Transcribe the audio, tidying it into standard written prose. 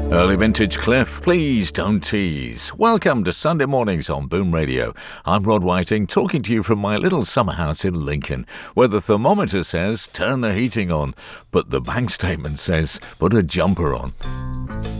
Early vintage Cliff, please don't tease. Welcome to Sunday mornings on Boom Radio. I'm Rod Whiting, talking to you from my little summer house in Lincoln, where the thermometer says turn the heating on, but the bank statement says put a jumper on.